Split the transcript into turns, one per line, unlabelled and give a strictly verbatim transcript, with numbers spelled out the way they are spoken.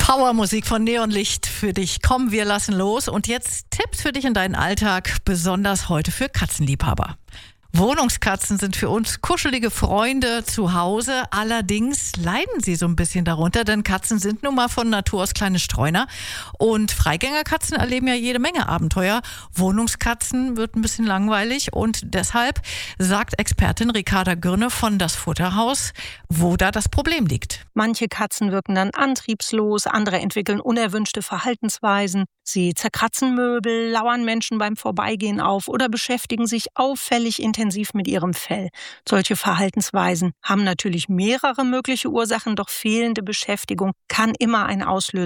Powermusik von Neonlicht für dich. Komm, wir lassen los. Und jetzt Tipps für dich in deinen Alltag, besonders heute für Katzenliebhaber. Wohnungskatzen sind für uns kuschelige Freunde zu Hause. Allerdings leiden sie so ein bisschen darunter, denn Katzen sind nun mal von Natur aus kleine Streuner. Und Freigängerkatzen erleben ja jede Menge Abenteuer. Wohnungskatzen wird ein bisschen langweilig. Und deshalb sagt Expertin Ricarda Gürne von Das Futterhaus, wo da das Problem liegt.
Manche Katzen wirken dann antriebslos, andere entwickeln unerwünschte Verhaltensweisen. Sie zerkratzen Möbel, lauern Menschen beim Vorbeigehen auf oder beschäftigen sich auffällig intensiv mit ihrem Fell. Solche Verhaltensweisen haben natürlich mehrere mögliche Ursachen, doch fehlende Beschäftigung kann immer ein Auslöser